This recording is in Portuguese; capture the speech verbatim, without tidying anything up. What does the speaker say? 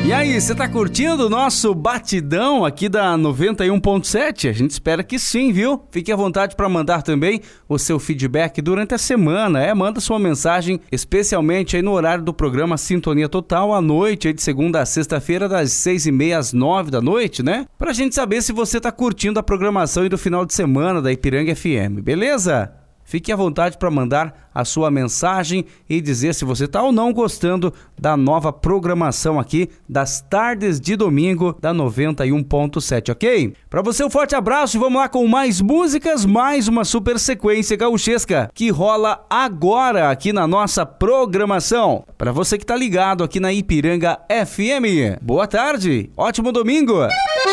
E aí, você tá curtindo o nosso batidão aqui da noventa e um ponto sete? A gente espera que sim, viu? Fique à vontade para mandar também o seu feedback durante a semana. É, manda sua mensagem, especialmente aí no horário do programa Sintonia Total, à noite, aí de segunda a sexta-feira, das seis e meia às nove da noite, né? Pra gente saber se você tá curtindo a programação aí do final de semana da Ipiranga F M, beleza? Fique à vontade para mandar a sua mensagem e dizer se você está ou não gostando da nova programação aqui das tardes de domingo da noventa e um ponto sete, ok? Para você um forte abraço e vamos lá com mais músicas, mais uma super sequência gauchesca que rola agora aqui na nossa programação. Para você que tá ligado aqui na Ipiranga F M, boa tarde, ótimo domingo!